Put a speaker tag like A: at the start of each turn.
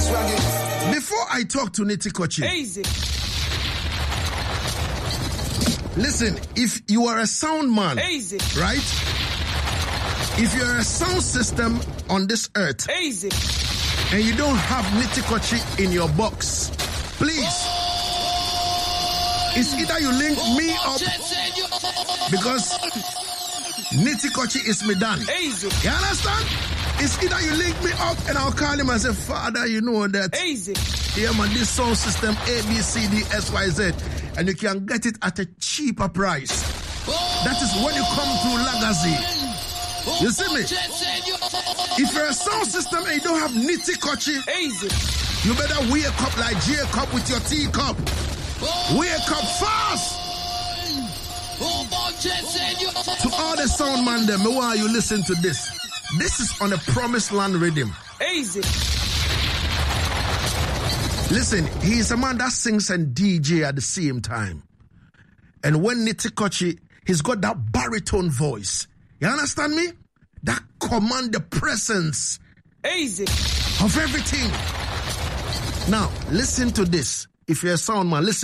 A: Before I talk to Nitty Kochi,
B: Easy.
A: listen, if you are a sound man,
B: Easy.
A: right? If you're a sound system on this earth,
B: Easy.
A: and you don't have Nitty Kochi in your box, please, it's either you link me up, because Nitty Kochi is me done.
B: Easy.
A: You understand? It's either you link me up and I'll call him and say, Father, you know that.
B: Easy.
A: Yeah, man, this sound system A, B, C, D, S, Y, Z. And you can get it at a cheaper price. That is when you come to Lagazi. You see me? If you're a sound system and you don't have Nitty Kochi,
B: Easy.
A: you better wake up like Jacob with your teacup. Wake up fast! To all the sound man them, why you listen to this? This is on a Promised Land rhythm.
B: Easy.
A: Listen, he is a man that sings and DJ at the same time. And when Nitty Kochi, he's got that baritone voice. You understand me? That command the presence
B: Easy.
A: of everything. Now, listen to this. If you're a sound man, listen.